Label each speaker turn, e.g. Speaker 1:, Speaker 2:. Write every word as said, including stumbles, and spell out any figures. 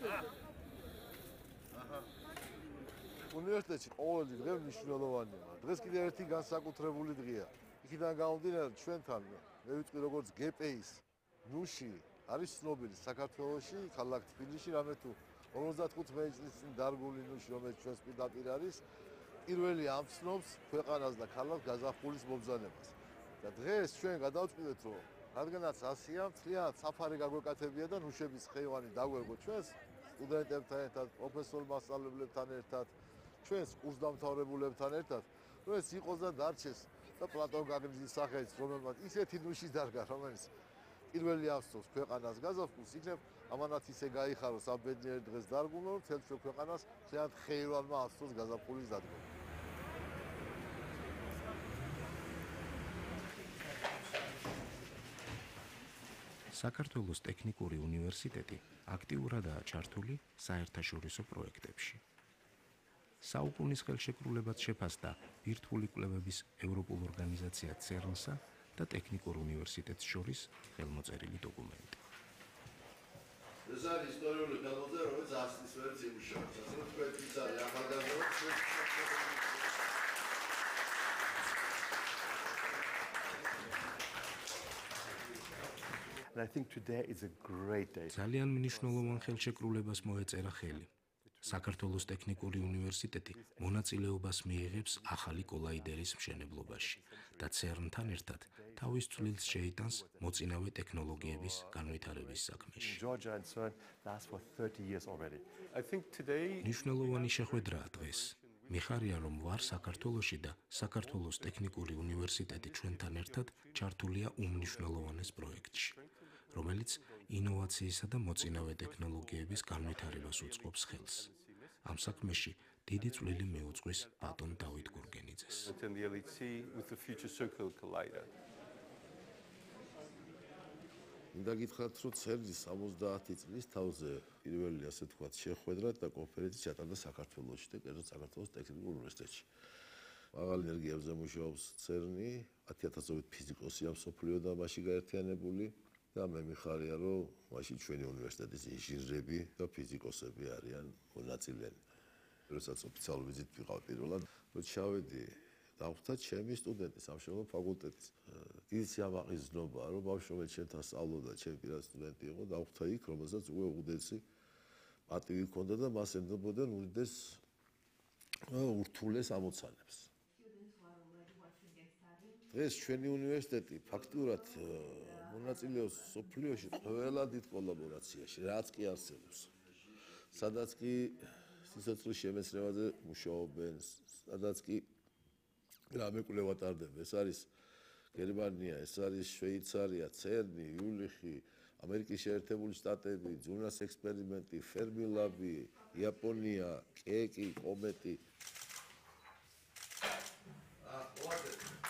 Speaker 1: უნივერსიტეტში ყოველი დღე მნიშვნელოვანია. დღეს კიდევ ერთი განსაკუთრებული დღეა. იქიდან გამომდინარე ჩვენთან მე ვიტყვი როგორც გპ-ის ნუში არის ცნობილი საქართველოში, ქალაქ თბილისში, რამე თუ ორმოცდათხუთი მეწლის წინ დარგული ნუში, რომელიც ჩვენს პირდაპირ არის, პირველი ამცნობს ქვეყანას და ქალაქს გაზაფხულის მომბრძანებას. და დღეს ჩვენ გადავწყვიტეთ, რომ რადგანაც ასია, მთლიანად საფარი გაგვეკეთებია და ნუშების ხეივანი დაგვერგოთ ჩვენს სტუდენტებთან ერთად, პროფესორ მასწავლებლებთან ერთად, ჩვენს კურსდამთავრებულებთან ერთად, რომ ეს იყოს და დარჩეს და პლატონ გაგრძის სახელით, რომელმაც ისეთი ნუში დარგა, რომელიც პირველი ამცნობს ქვეყანას გაზაფხულს, იქნებ ამანაც ისე გაიხაროს ამ ბედნიერ დღეს დარგულო, რომ მთელ ჩვენ ქვეყანას მთლიანად ხეივანმა ამცნობს გაზაფხულის დადგომა.
Speaker 2: საქართველოს ტექნიკური უნივერსიტეტი აქტიურადაა ჩართული საერთაშორისო პროექტებში. საუკუნის ხელშეკრულებად შეფასდა ბირთვული კვლევების ევროპულ ორგანიზაცია ცერნსა და ტექნიკურ უნივერსიტეტს შორის ხელმოწერილი დოკუმენტი.
Speaker 1: ეს არის ისტორიული ხელმოწერა, რომელიც ასლის ვერც იმუშავებს. ასე რომ თქვენ იცი ახალგაზრდა
Speaker 3: And I think today is a great day.
Speaker 2: ძალიან მნიშვნელოვან ხელშეკრულებას მოეწერა ხელი. საქართველოს ტექნიკური უნივერსიტეტი მონაწილეობას მიიღებს ახალი კოლაიდერის მშენებლობაში და ცერნთან ერთად თავის წვლილს შეიტანს მოწინავე ტექნოლოგიების განვითარების საქმეში.
Speaker 3: Georgia and CERN last for thirty years already. I think today
Speaker 2: მნიშვნელოვანი შეხვედრაა დღეს. მიხარია რომ ვარ საქართველოში და საქართველოს ტექნიკური უნივერსიტეტი ჩვენთან ერთად ჩართულია უმნიშვნელოვანეს პროექტში, რომელიც ინოვაციისა და მოწინავე ტექნოლოგიების განვითარებას უწყობს ხელს. ამ საქმეში დიდი წვლილი მიუძღვის ბატონ დავით გურგენიძეს.
Speaker 1: მინდა გითხრათ, რომ ცერნის სამოცდაათი წლის თავზე პირველი ასე თქვათ შეხვედრა და კონფერენცია ჩატარდა საქართველოში და კერძოდ საქართველოს ტექნიკურ უნივერსიტეტში. მაღალი ენერგიებზე მუშაობს ცერნი, ათი ათასობით ფიზიკოსია მსოფლიოდან მასში გაერთიანებული და მე მიხარია, რომ მაშინ ჩვენი უნივერსიტეტის ინჟინრები და ფიზიკოსები არიან მონაწილეები. როდესაც ოფიციალურ ვიზიტით ვიყავ პირველად, რომ ჩავედი დავხვდა ჩემი სტუდენტი სამშენებლო ფაკულტეტის. დიდი სიამაყის ზნობა, რომ ბავშვი ჩემთან სწავლობდა, ჩემი პირადი სტუდენტი იყო, დავხვდა იქ, რომელსაც უკვე უდიდესი პატივი ჰქონდა და მას ენდობოდა უდიდეს ურთულეს ამოცანებს. დღეს ჩვენი უნივერსიტეტი ფაქტურად მონაწილეობს სოფლიოში ყველა დიდ კოლაბორაციაში, რაც კი არსებობს. სადაც კი სიცოცხლის შემეცნებაზე მუშაობენ, სადაც კი რამე კვლევა ტარდება. ეს არის გერმანია, ეს არის შვეიცარია, ცერნი, იულიხი, ამერიკის შეერთებული შტატები, ძუნას ექსპერიმენტი, ფერმილაბი, იაპონია, კეკი, კომეტი. აა,